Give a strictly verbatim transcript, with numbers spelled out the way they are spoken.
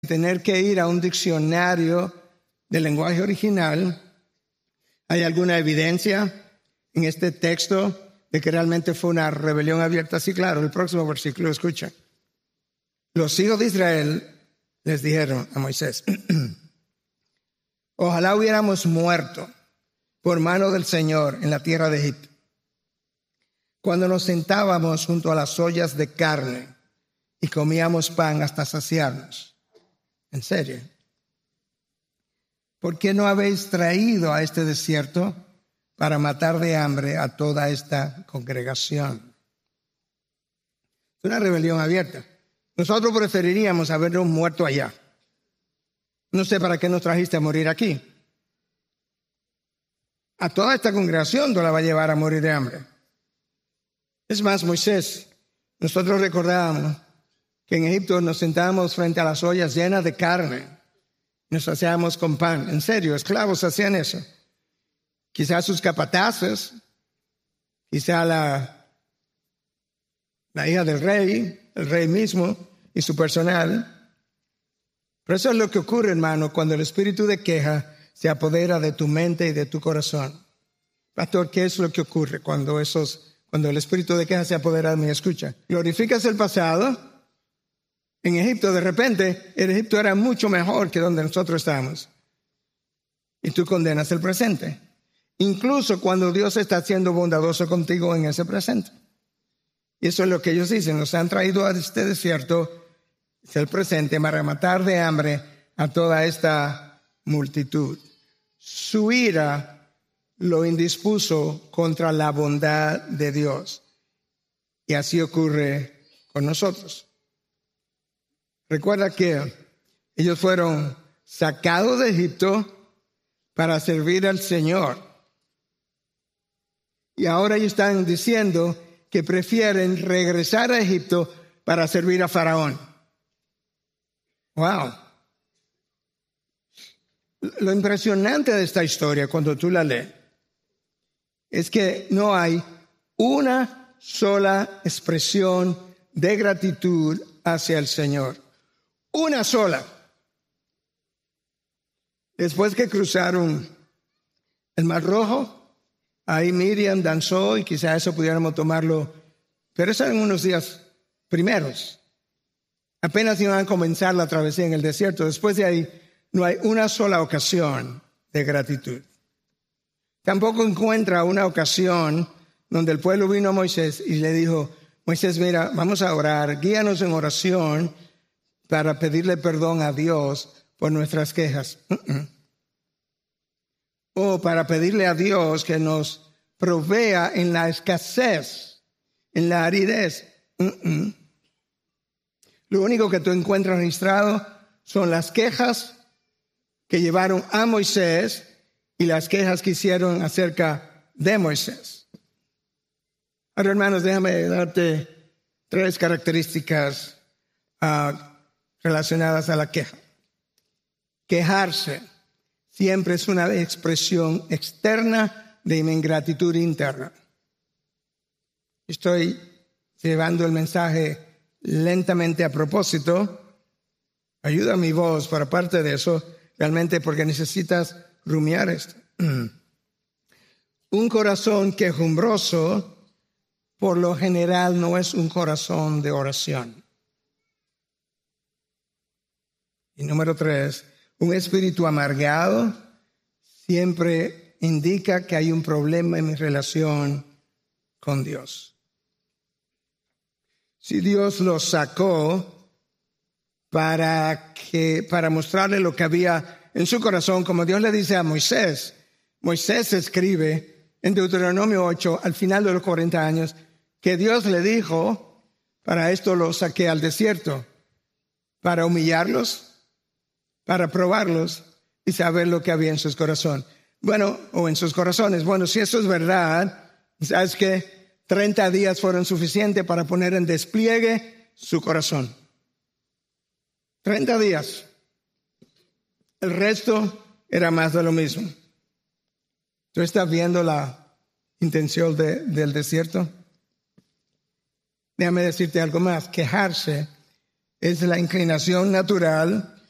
tener que ir a un diccionario del lenguaje original. ¿Hay alguna evidencia en este texto de que realmente fue una rebelión abierta? Sí, claro. El próximo versículo, escucha. Los hijos de Israel les dijeron a Moisés: ojalá hubiéramos muerto por mano del Señor en la tierra de Egipto, cuando nos sentábamos junto a las ollas de carne y comíamos pan hasta saciarnos. ¿En serio? ¿Por qué no habéis traído a este desierto para matar de hambre a toda esta congregación? Es una rebelión abierta. Nosotros preferiríamos habernos muerto allá. No sé para qué nos trajiste a morir aquí. A toda esta congregación no la va a llevar a morir de hambre. Es más, Moisés, nosotros recordábamos que en Egipto nos sentábamos frente a las ollas llenas de carne. Nos hacíamos con pan. En serio, esclavos hacían eso. Quizás sus capataces, quizá la, la hija del rey, el rey mismo y su personal. Pero eso es lo que ocurre, hermano, cuando el espíritu de queja se apodera de tu mente y de tu corazón. Pastor, ¿qué es lo que ocurre cuando esos, cuando el espíritu de queja se apodera de mí? Escucha, glorificas el pasado. En Egipto, de repente, el Egipto era mucho mejor que donde nosotros estamos. Y tú condenas el presente. Incluso cuando Dios está siendo bondadoso contigo en ese presente. Y eso es lo que ellos dicen. Nos han traído a este desierto, es el presente, para matar de hambre a toda esta multitud. Su ira lo indispuso contra la bondad de Dios. Y así ocurre con nosotros. Recuerda que ellos fueron sacados de Egipto para servir al Señor. Y ahora ellos están diciendo que prefieren regresar a Egipto para servir a Faraón. Wow. Lo impresionante de esta historia, cuando tú la lees, es que no hay una sola expresión de gratitud hacia el Señor. Una sola. Después que cruzaron el Mar Rojo, ahí Miriam danzó y quizá eso pudiéramos tomarlo, pero eso en unos días primeros. Apenas iban a comenzar la travesía en el desierto. Después de ahí no hay una sola ocasión de gratitud. Tampoco encuentra una ocasión donde el pueblo vino a Moisés y le dijo: Moisés, mira, vamos a orar, guíanos en oración para pedirle perdón a Dios por nuestras quejas. Uh-uh. O para pedirle a Dios que nos provea en la escasez, en la aridez. Uh-uh. Lo único que tú encuentras registrado son las quejas que llevaron a Moisés y las quejas que hicieron acerca de Moisés. Ahora, hermanos, déjame darte tres características uh, relacionadas a la queja. Quejarse siempre es una expresión externa de ingratitud interna. Estoy llevando el mensaje lentamente a propósito. Ayuda a mi voz para parte de eso, realmente, porque necesitas rumiar esto. Un corazón quejumbroso, por lo general, no es un corazón de oración. Y número tres, un espíritu amargado siempre indica que hay un problema en mi relación con Dios. Si Dios los sacó para que, para mostrarle lo que había en su corazón, como Dios le dice a Moisés, Moisés escribe en Deuteronomio ocho, al final de los cuarenta años, que Dios le dijo: para esto los saqué al desierto, para humillarlos, para probarlos y saber lo que había en sus corazones. Bueno, o en sus corazones. Bueno, si eso es verdad, ¿sabes qué? treinta días fueron suficientes para poner en despliegue su corazón. treinta días. El resto era más de lo mismo. ¿Tú estás viendo la intención de, del desierto? Déjame decirte algo más. Quejarse es la inclinación natural